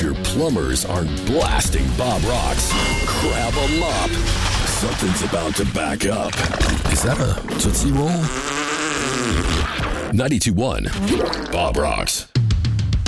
your plumbers aren't blasting Bob Rocks, grab a mop. Something's about to back up. Is that a Tootsie Roll? 92.1 Bob Rocks.